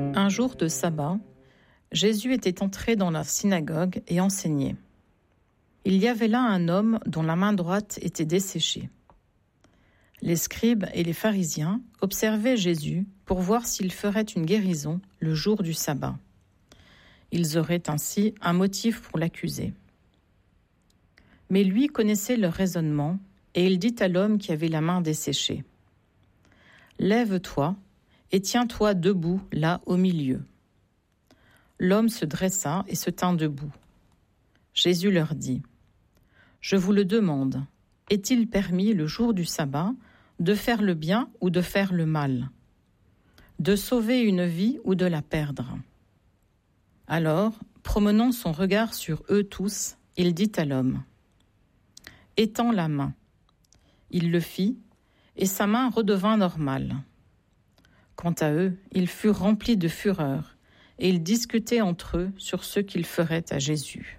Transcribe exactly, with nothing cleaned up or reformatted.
Un jour de sabbat, Jésus était entré dans la synagogue et enseignait. Il y avait là un homme dont la main droite était desséchée. Les scribes et les pharisiens observaient Jésus pour voir s'il ferait une guérison le jour du sabbat. Ils auraient ainsi un motif pour l'accuser. Mais lui connaissait leur raisonnement et il dit à l'homme qui avait la main desséchée : « Lève-toi et tiens-toi debout là au milieu. » L'homme se dressa et se tint debout. Jésus leur dit : « Je vous le demande, est-il permis le jour du sabbat de faire le bien ou de faire le mal, de sauver une vie ou de la perdre ?» Alors, promenant son regard sur eux tous, il dit à l'homme : « Étends la main. » Il le fit, et sa main redevint normale. Quant à eux, ils furent remplis de fureur, et ils discutaient entre eux sur ce qu'ils feraient à Jésus.